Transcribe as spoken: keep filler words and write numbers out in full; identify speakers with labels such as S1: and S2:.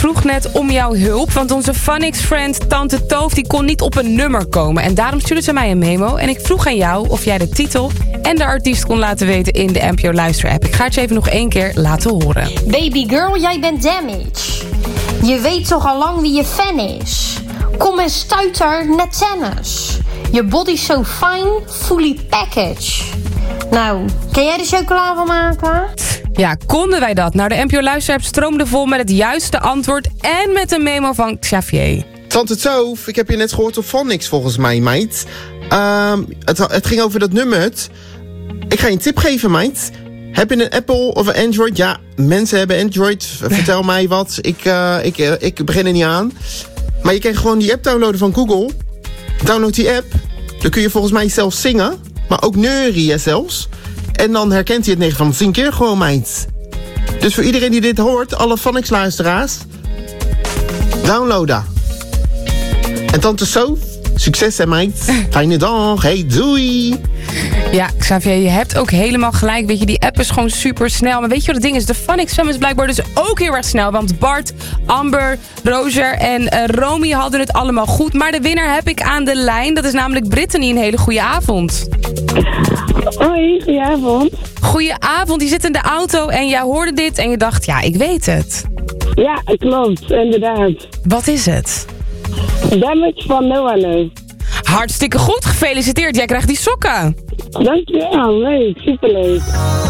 S1: vroeg net om jouw hulp, want onze Phonics-friend Tante Toof die kon niet op een nummer komen. En daarom stuurde ze mij een memo en ik vroeg aan jou of jij de titel en de artiest kon laten weten in de N P O Luister-app. Ik ga het je even nog één keer laten horen.
S2: Baby girl, jij bent damage. Je weet toch al lang wie je fan is. Kom en stuiter net tennis. Je body so fine, fully packaged. Nou, kan jij de chocola van maken?
S1: Ja, konden wij dat? Nou, de N P O Luister-app stroomde vol met het juiste antwoord en met een memo van Xavier.
S3: Tante Toof, ik heb je net gehoord op Phonics volgens mij, meid. Um, het, het ging over dat nummer. Ik ga je een tip geven, meid. Heb je een Apple of een Android? Ja, mensen hebben Android. Vertel mij wat. Ik, uh, ik, uh, ik begin er niet aan. Maar je kan gewoon die app downloaden van Google. Download die app. Dan kun je volgens mij zelfs zingen. Maar ook neurieën zelfs. En dan herkent hij het negen van de tien keer gewoon, meid. Dus voor iedereen die dit hoort, alle Phonics-luisteraars, downloaden. En Tante Sof, succes hè, meid. Fijne dag. Hey, doei.
S1: Ja, Xavier, je hebt ook helemaal gelijk. Weet je, die app is gewoon super snel. Maar weet je wat het ding is? De Phonics Fam is blijkbaar dus ook heel erg snel. Want Bart, Amber, Roger en uh, Romy hadden het allemaal goed. Maar de winnaar heb ik aan de lijn. Dat is namelijk Brittany. Een hele goede avond.
S4: Hoi, goedenavond.
S1: Goedenavond, je zit in de auto en jij hoorde dit en je dacht, ja, ik weet het.
S4: Ja, klopt, inderdaad.
S1: Wat is het?
S4: Damage van Noah.
S1: Hartstikke goed, gefeliciteerd. Jij krijgt die sokken.
S4: Dankjewel, leuk, superleuk.